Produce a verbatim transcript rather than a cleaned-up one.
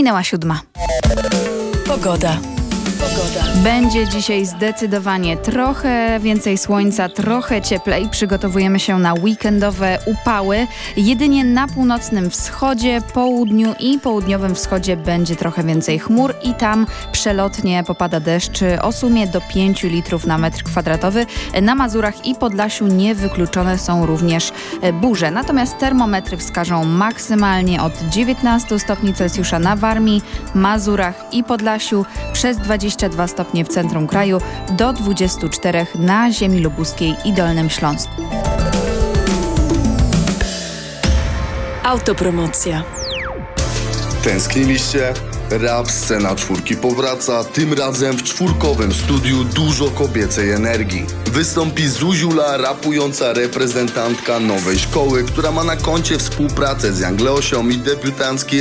Minęła siódma. Pogoda. Pogoda. Będzie dzisiaj zdecydowanie trochę więcej słońca, trochę cieplej. Przygotowujemy się na weekendowe upały. Jedynie na północnym wschodzie, południu i południowym wschodzie będzie trochę więcej chmur i tam przelotnie popada deszcz o sumie do pięciu litrów na metr kwadratowy. Na Mazurach i Podlasiu niewykluczone są również burze. Natomiast termometry wskażą maksymalnie od dziewiętnastu stopni Celsjusza na Warmii, Mazurach i Podlasiu, przez dwadzieścia dwa stopnie w centrum kraju, do dwudziestu czterech na ziemi lubuskiej i Dolnym Śląsku. Autopromocja. Tęskniliście? Rap Scena Czwórki powraca, tym razem w czwórkowym studiu dużo kobiecej energii. Wystąpi Zuziula, rapująca reprezentantka nowej szkoły, która ma na koncie współpracę z Young Leosią i debiutancki